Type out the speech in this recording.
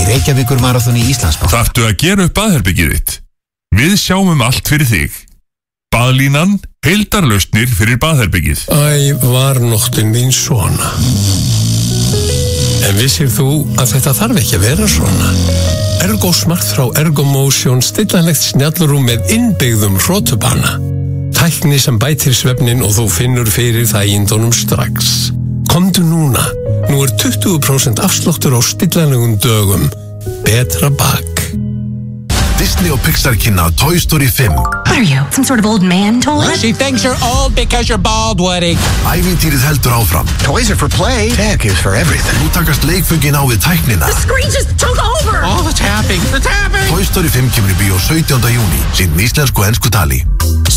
Reykjavíkur maraþoni Íslandsbanka. Þarftu að gera upp baðherbergið þitt? Við sjáum allt fyrir þig. Baðlínan, heildarlausnir fyrir baðherbergið. Æ, var nóttin þín svona? En vissir þú að þetta þarf ekki að vera svona? Ergosmart frá Ergomotion stillanlegt snjallrúm með innbyggðum hrotubana. Tækni sem bætir svefnin og þú finnur fyrir þægindunum strax. Komdu núna. Nú 20% afsláttur á stillanlegum dögum. Betra bak. Disney og Pixar kynna Toy Story 5. What are you, some sort of old man toy? She thinks you're old because you're bald, Woody. Ævintýrið heldur áfram. Toys are for play. Tech is for everything. Nú takast leikföngin á við tæknina. The screen just took over! Oh, the tapping. Toy Story 5 kemur í bíó 17. júní. Sýnd með íslensku og ensku tali.